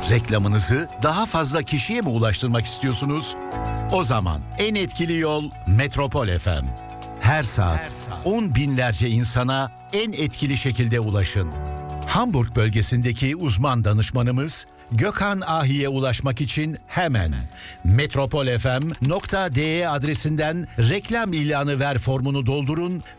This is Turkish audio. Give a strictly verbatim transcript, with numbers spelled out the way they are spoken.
Reklamınızı daha fazla kişiye mi ulaştırmak istiyorsunuz? O zaman en etkili yol Metropol F M. Her saat, Her saat on binlerce insana en etkili şekilde ulaşın. Hamburg bölgesindeki uzman danışmanımız Gökhan Ahi'ye ulaşmak için hemen metropolfm nokta de adresinden reklam ilanı ver formunu doldurun